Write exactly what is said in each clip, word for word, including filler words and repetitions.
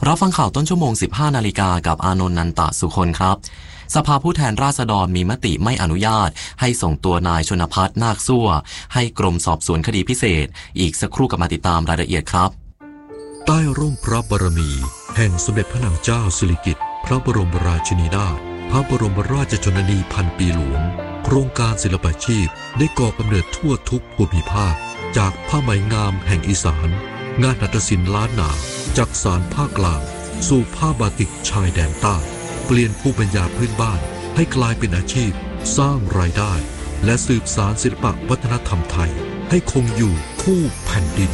รับฟังข่าวต้นชั่วโมง สิบห้านาฬิกากับอานนท์นันตะสุคนครับสภาผู้แทนราษฎรมีมติไม่อนุญาตให้ส่งตัวนายชนภัทรนาคซั่วให้กรมสอบสวนคดีพิเศษอีกสักครู่กับมาติดตามรายละเอียดครับใต้ร่มพระบารมีแห่งสมเด็จพระนางเจ้าสิริกิติ์พระบรมราชินีนาถพระบรมราชชนนีพันปีหลวงโครงการศิลปาชีพได้ก่อกำเนิดทั่วทุกภูมิภาคจากผ้าไหมงามแห่งอีสานงานหัตถศิลป์ล้านนาจากสารภาคกลางสู่ผ้าบาติกชายแดนใต้เปลี่ยนภูมิปัญญาพื้นบ้านให้กลายเป็นอาชีพสร้างรายได้และสืบสานศิลปวัฒนธรรมไทยให้คงอยู่คู่แผ่นดิน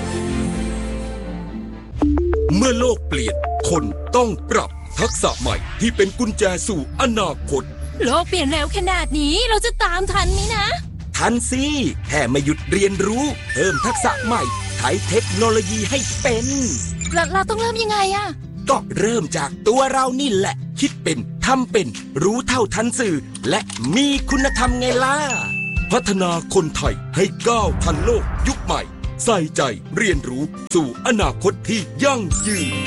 เมื่อโลกเปลี่ยนคนต้องปรับทักษะใหม่ที่เป็นกุญแจสู่อนาคตโลกเปลี่ยนเร็วขนาดนี้เราจะตามทันไหมนะทันสิแค่ไม่หยุดเรียนรู้เพิ่มทักษะใหม่ใช้เทคโนโลยีให้เป็นเราเราต้องเริ่มยังไงอะก็เริ่มจากตัวเรานี่แหละคิดเป็นทำเป็นรู้เท่าทันสื่อและมีคุณธรรมไงล่ะพัฒนาคนไทยให้ก้าวทันโลกยุคใหม่ใส่ใจเรียนรู้สู่อนาคตที่ยั่งยืน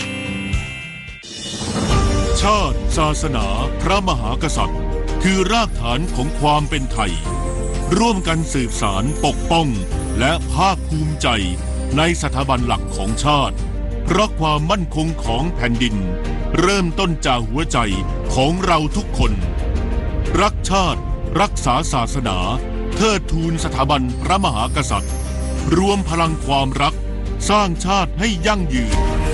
ชาติศาสนาพระมหากษัตริย์คือรากฐานของความเป็นไทยร่วมกันสืบสานปกป้องและภาคภูมิใจในสถาบันหลักของชาติเพราะความมั่นคงของแผ่นดินเริ่มต้นจากหัวใจของเราทุกคนรักชาติรักษาศาสนาเทิดทูนสถาบันพระมหากษัตริย์รวมพลังความรักสร้างชาติให้ยั่งยืน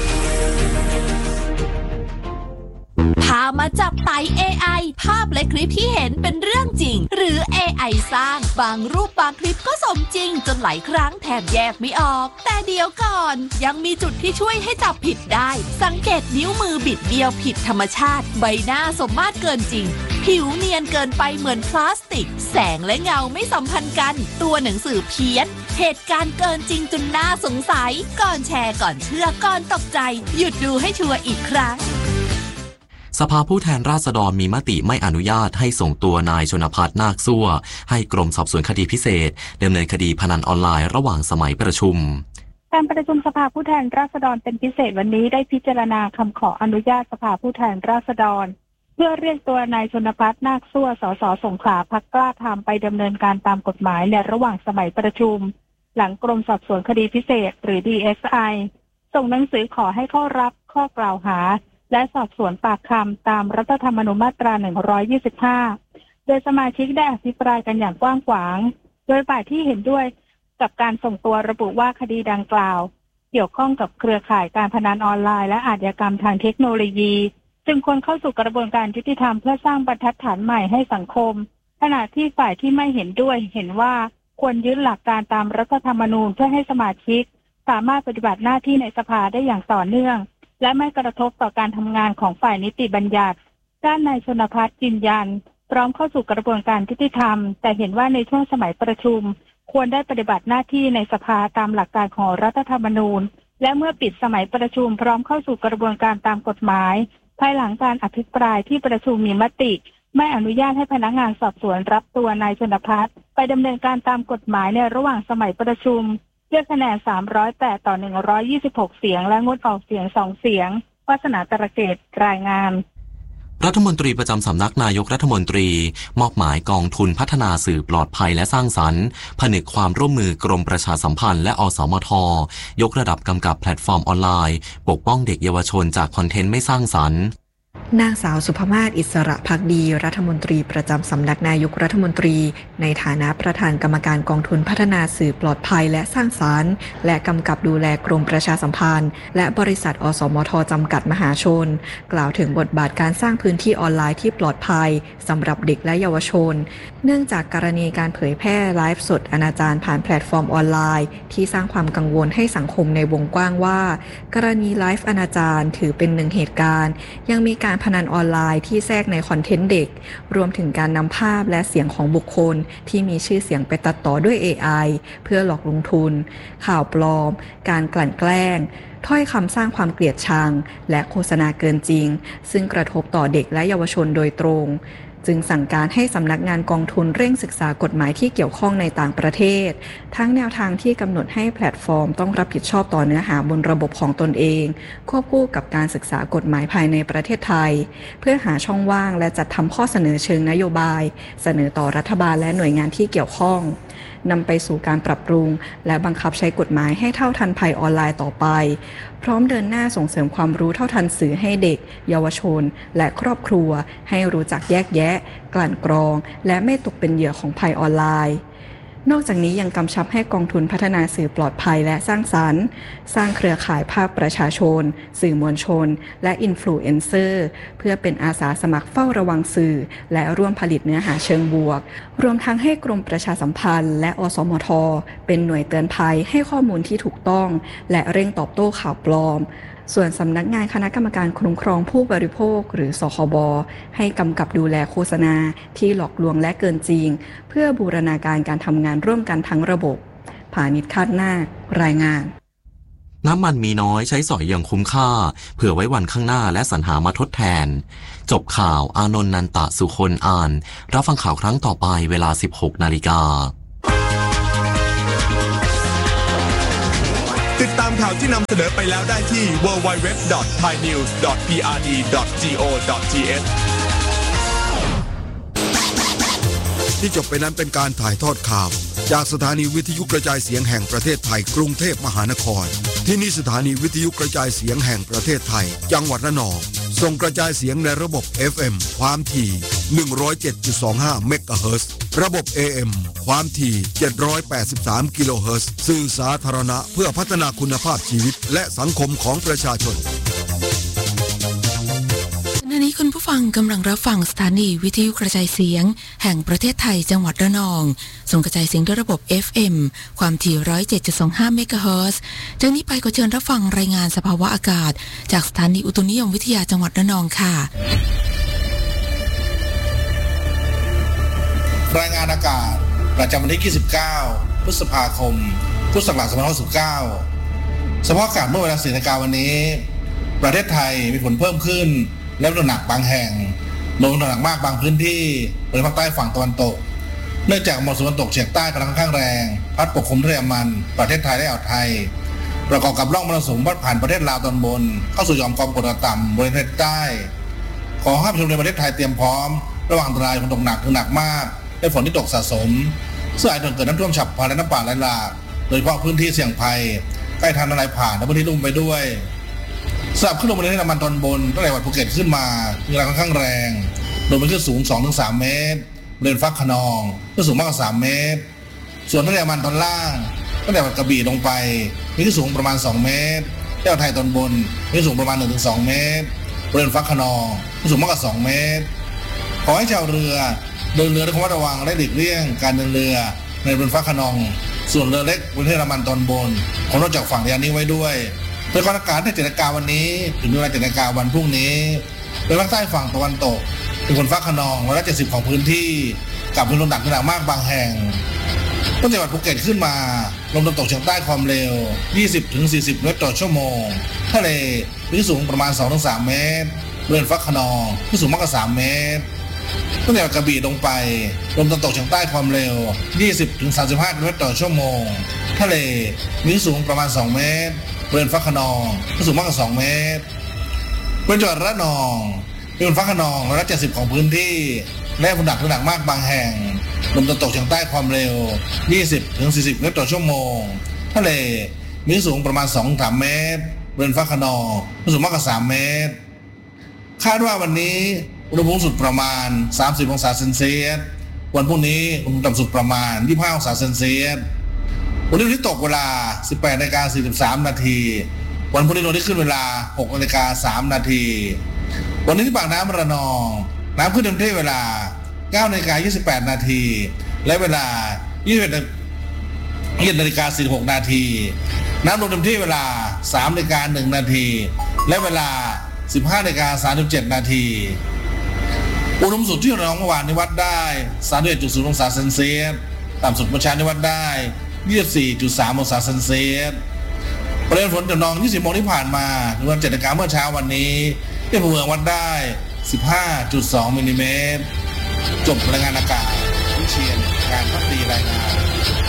พามาจับไต่ เอ ไอ ภาพและคลิปที่เห็นเป็นเรื่องจริงหรือ เอ ไอ สร้างบางรูปบางคลิปก็สมจริงจนหลายครั้งแทบแยกไม่ออกแต่เดี๋ยวก่อนยังมีจุดที่ช่วยให้จับผิดได้สังเกตนิ้วมือบิดเบี้ยวผิดธรรมชาติใบหน้าสมมาตรเกินจริงผิวเนียนเกินไปเหมือนพลาสติกแสงและเงาไม่สัมพันธ์กันตัวหนังสือเพี้ยนเหตุการณ์เกินจริงจนน่าสงสัยก่อนแชร์ก่อนเชื่อก่อนตกใจหยุดดูให้ชัวร์อีกครั้งสภาผู้แทนราษฎรมีมติไม่อนุญาตให้ส่งตัวนายชนภัทรนาคซั่วให้กรมสอบสวนคดีพิเศษดำเนินคดีพนันออนไลน์ระหว่างสมัยประชุมการประชุมสภาผู้แทนราษฎรเป็นพิเศษวันนี้ได้พิจารณาคำขออนุญาตสภาผู้แทนราษฎรเพื่อเรียกตัวนายชนภัทรนาคซั่วสสสงขลาพรรคกล้าธรรมไปดำเนินการตามกฎหมายในระหว่างสมัยประชุมหลังกรมสอบสวนคดีพิเศษหรือ ดี เอส ไอ ส่งหนังสือขอให้เข้ารับข้อกล่าวหาและสอบสวนปากคำตามรัฐธรรมนูญมาตราหนึ่งร้อยยี่สิบห้าโดยสมาชิกได้อภิปรายกันอย่างกว้างขวางโดยฝ่ายที่เห็นด้วยกับการส่งตัวระบุว่าคดีดังกล่าวเกี่ยวข้องกับเครือข่ายการพนันออนไลน์และอาชญากรรมทางเทคโนโลยีจึงควรเข้าสู่กระบวนการยุติธรรมเพื่อสร้างบรรทัดฐานใหม่ให้สังคมขณะที่ฝ่ายที่ไม่เห็นด้วยเห็นว่าควรยึดหลักการตามรัฐธรรมนูญเพื่อให้สมาชิกสามารถปฏิบัติหน้าที่ในสภาได้อย่างต่อเนื่องและไม่กระทบต่อการทำงานของฝ่ายนิติบัญญัติด้านนายชนภัทรยืนยันพร้อมเข้าสู่กระบวนการยุติธรรมแต่เห็นว่าในช่วงสมัยประชุมควรได้ปฏิบัติหน้าที่ในสภาตามหลักการของรัฐธรรมนูญและเมื่อปิดสมัยประชุมพร้อมเข้าสู่กระบวนการตามกฎหมายภายหลังการอภิปรายที่ประชุมมีมติไม่อนุญาตให้พนักงานสอบสวนรับตัวนายชนภัทรไปดำเนินการตามกฎหมายในระหว่างสมัยประชุมด้วยคะแนนสามร้อยแปดต่อหนึ่งร้อยยี่สิบหกเสียงและงดออกเสียงสองเสียงวาสนาตระเกตรายงานรัฐมนตรีประจำสำนักนายกรัฐมนตรีมอบหมายกองทุนพัฒนาสื่อปลอดภัยและสร้างสรรค์ผนึกความร่วมมือกรมประชาสัมพันธ์และอสมทยกระดับกำกับแพลตฟอร์มออนไลน์ปกป้องเด็กเยาวชนจากคอนเทนต์ไม่สร้างสรรค์นางสาวสุภมาศอิสระภักดีรัฐมนตรีประจำสำนักนายกรัฐมนตรีในฐานะประธานกรรมการกองทุนพัฒนาสื่อปลอดภัยและสร้างสรรค์และกำกับดูแลกรมประชาสัมพันธ์และบริษัทอสมทจำกัดมหาชนกล่าวถึงบทบาทการสร้างพื้นที่ออนไลน์ที่ปลอดภัยสำหรับเด็กและเยาวชนเนื่องจากกรณีการเผยแพร่ไลฟ์สดอนาจารผ่านแพลตฟอร์มออนไลน์ที่สร้างความกังวลให้สังคมในวงกว้างว่ากรณีไลฟ์อนาจารถือเป็นหนึ่งเหตุการณ์ยังมีการพนันออนไลน์ที่แทรกในคอนเทนต์เด็กรวมถึงการนำภาพและเสียงของบุคคลที่มีชื่อเสียงไปตัดต่อด้วย เอ ไอ เพื่อหลอกลงทุนข่าวปลอมการกลั่นแกล้งถ้อยคำสร้างความเกลียดชังและโฆษณาเกินจริงซึ่งกระทบต่อเด็กและเยาวชนโดยตรงจึงสั่งการให้สำนักงานกองทุนเร่งศึกษากฎหมายที่เกี่ยวข้องในต่างประเทศทั้งแนวทางที่กำหนดให้แพลตฟอร์มต้องรับผิดชอบต่อเนื้อหาบนระบบของตนเองควบคู่กับการศึกษากฎหมายภายในประเทศไทยเพื่อหาช่องว่างและจัดทำข้อเสนอเชิงนโยบายเสนอต่อรัฐบาลและหน่วยงานที่เกี่ยวข้องนำไปสู่การปรับปรุงและบังคับใช้กฎหมายให้เท่าทันภัยออนไลน์ต่อไปพร้อมเดินหน้าส่งเสริมความรู้เท่าทันสื่อให้เด็กเยาวชนและครอบครัวให้รู้จักแยกแยะกลั่นกรองและไม่ตกเป็นเหยื่อของภัยออนไลน์นอกจากนี้ยังกำชับให้กองทุนพัฒนาสื่อปลอดภัยและสร้างสรรค์สร้างเครือข่ายภาคประชาชนสื่อมวลชนและอินฟลูเอนเซอร์เพื่อเป็นอาสาสมัครเฝ้าระวังสื่อและร่วมผลิตเนื้อหาเชิงบวกรวมทั้งให้กรมประชาสัมพันธ์และอสมทเป็นหน่วยเตือนภัยให้ข้อมูลที่ถูกต้องและเร่งตอบโต้ข่าวปลอมส่วนสำนักงานคณะกรรมการคุ้มครองผู้บริโภคหรือสคบให้กำกับดูแลโฆษณาที่หลอกลวงและเกินจริงเพื่อบูรณาการการทำงานร่วมกันทั้งระบบผานิชคาดนาครายงานน้ำมันมีน้อยใช้สอยอย่างคุ้มค่าเผื่อไว้วันข้างหน้าและสรรหามาทดแทนจบข่าวอานนท์นันตะสุคนอ่านรับฟังข่าวครั้งต่อไปเวลา สิบหกนาฬิกาติดตามข่าวที่นำเสนอไปแล้วได้ที่ ดับเบิลยู ดับเบิลยู ดับเบิลยู ดอท ไทยนิวส์ ดอท พี อาร์ ดี ดอท โก ดอท ที เอชที่จบไปนั้นเป็นการถ่ายทอดข่าวจากสถานีวิทยุกระจายเสียงแห่งประเทศไทยกรุงเทพมหานครที่นี่สถานีวิทยุกระจายเสียงแห่งประเทศไทยจังหวัดระนองส่งกระจายเสียงในระบบ เอฟ เอ็ม ความถี่ หนึ่งร้อยเจ็ดจุดสองห้า เมกะเฮิรตซ์ระบบ เอ เอ็ม ความถี่ เจ็ดร้อยแปดสิบสาม กิโลเฮิรตซ์สื่อสาธารณะเพื่อพัฒนาคุณภาพชีวิตและสังคมของประชาชนขณะนี้คุณผู้ฟังกำลังรับฟังสถานีวิทยุกระจายเสียงแห่งประเทศไทยจังหวัดระนองส่งกระจายเสียงด้วยระบบ เอฟ เอ็ม ความถี่ หนึ่งร้อยเจ็ดจุดสองห้า เมกะเฮิรตซ์จากนี้ไปก็เชิญรับฟังรายงานสภาวะอากาศจากสถานีอุตุนิยมวิทยาจังหวัดระนองค่ะรายงานอากาศประจำวันที่ยี่สิบเก้าพฤษภาคมพุทธศักราชสองพันห้าร้อยสิบเก้าสภาพอากาศเมื่อเวลา สี่นาฬิกาวันนี้ประเทศไทยมีฝนเพิ่มขึ้นและลมหนักบางแห่งลมหนักมากบางพื้นที่โดยภาคใต้ฝั่งตะวันตกเนื่องจากมรสุมตะวันตกเฉียงใต้กำลังค่อนข้างแรงพัดปกคลุมทะเลอันดามันประเทศไทยและอ่าวไทยประกอบกับร่องมรสุมพัดผ่านประเทศลาวตอนบนเข้าสู่หย่อมความกดอากาศต่ำบริเวณประเทศใต้ขอให้ผู้ชมในประเทศไทยเตรียมพร้อมระวังอันตรายฝนตกหนักถึงหนักมากและฝนที่ตกสะสมซึ่งอาจจะเกิดน้ำท่วมฉับพลันและน้ำป่าไหลหลากโดยเฉพาะพื้นที่เสี่ยงภัยใกล้ทางน้ำไหลผ่านและพื้นที่ลุ่มไปด้วยสำหรับขึ้นลมบริเวณอันดามันตอนบนตั้งแต่จังหวัดภูเก็ตขึ้นมามีแรงค่อนข้างแรงลมเป็นคลื่นสูง สองถึงสาม เมตรบริเวณฟักขนองคลื่นสูงมากกว่าสามเมตรส่วนทะเลอันดามันตอนล่างตั้งแต่จังหวัดกระบี่ลงไปมีคลื่นสูงประมาณสองเมตรและอ่าวไทยตอนบนมีคลื่นสูงประมาณ หนึ่งถึงสอง เมตรบริเวณฟักขนองคลื่นสูงมากกว่าสองเมตรขอให้ชาวเรือเดินเรือด้วยความระวังและหลีกเลี่ยงการเดินเรือในบริเวณฟักขนองส่วนเรือเล็กบริเวณทะเลอันดามันตอนบนขอรถจากฝั่งระยะนี้ไว้ด้วยโดยความอากาศในเจ็ดนาฬิกาวันนี้ถึงเวลาเจ็ดนาฬิกาวันพรุ่งนี้โดยภาคใต้ฝั่งตะวันตกเป็นฝนฟ้าคะนองร้อยละเจ็ดสิบของพื้นที่กับลมหนักขนาดมากบางแห่งตั้งแต่จังหวัดภูเก็ตขึ้นมาลมตะวันตกเฉียงใต้ความเร็ว ยี่สิบถึงสี่สิบ เมตรต่อชั่วโมงทะเลคลื่นสูงประมาณ สองถึงสาม เมตรบริเวณฟ้าคะนองคลื่นสูงมากกว่าสามเมตรตั้งแต่กระบี่ลงไปลมตะวันตกเฉียงใต้ความเร็ว ยี่สิบถึงสามสิบห้า กิโลเมตรต่อชั่วโมงทะเลคลื่นสูงประมาณสองเมตรบริเวณฟ้าคะนองคลื่นสูงมากกว่าสองเมตรบริเวณจังหวัดระนองบริเวณฟ้าคะนองร้อยละเจ็ดสิบของพื้นที่และฝนหนักถึงหนักมากบางแห่งลมตะวันตกเฉียงใต้ความเร็ว ยี่สิบถึงสี่สิบ เมตรต่อชั่วโมงทะเลมีคลื่นสูงประมาณ สองถึงสาม เมตรบริเวณฟ้าคะนองคลื่นสูงมากกว่าสามเมตรคาดว่าวันนี้อุณหภูมิสุดประมาณสามสิบองศาเซนเซียสวันพรุ่งนี้อุณหภูมิต่ำสุดประมาณยี่สิบห้าองศาเซนเซียสวันนี้ที่ตกเวลา สิบแปดนาฬิกาสี่สิบสาม นาทีวันพรุ่งนี้โดนที่ขึ้นเวลา หกนาฬิกาสาม นาทีวันนี้ที่ปากน้ำระนองน้ำขึ้นเต็มที่เวลา เก้านาฬิกายี่สิบแปด นาทีและเวลา ยี่สิบเอ็ดนาฬิกาสี่สิบหก นาทีน้ำลงเต็มที่เวลา สามนาฬิกาหนึ่ง นาทีและเวลา สิบห้านาฬิกาสามสิบเจ็ด นาทีอุณหภูมิสูงที่ระนองเมื่อวานนี้วัดได้ สามสิบเอ็ดจุดศูนย์ องศาเซนเซียสต่ำสุดเมื่อเช้านี้วัดได้ ยี่สิบสี่จุดสาม องศาเซนเซียสปริมาณฝนจากนองยี่สิบโมงที่ผ่านมาถึงวันเจ็ดนาฬิกาเมื่อเช้าวันนี้ที่อำเภอเมืองวัดได้ สิบห้าจุดสอง มิลลิเมตรจบรายงานอากาศวิเชียรการพักดีรายงาน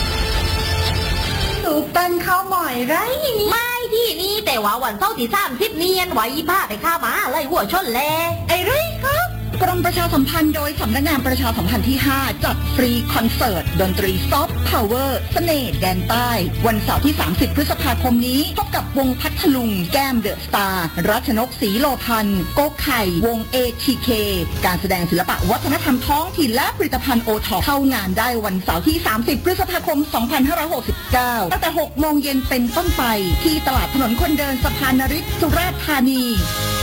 หนูเป็นข้าวหมอยไรไม่ที่นี่แต่ว่าวันเสาร์ที่สามสิบเนียนไหวผ้าไปข้ามาอะไรหัวชนแลไอ้ไรครับกรมประชาสัมพันธ์โดยสำนักงานประชาสัมพันธ์ที่ห้าจัดฟรีคอนเสิร์ตดนตรีซอฟต์พาวเวอร์เสน่ห์แดนใต้วันเสาร์ที่สามสิบพฤษภาคมนี้พบกับวงพัทลุงแก้มเดอะสตาร์รัชนกศรีโลพันธ์โกไข่วง เอ ที เค การแสดงศิลปะวัฒนธรรมท้องถิ่นและผลิตภัณฑ์โอท็อปเข้างานได้วันเสาร์ที่สามสิบพฤษภาคมสองพันห้าร้อยหกสิบเก้าตั้งแต่หกโมงเย็นเป็นต้นไปที่ตลาดถนนคนเดินสะพานนฤทธิ์สุราษฎร์ธานี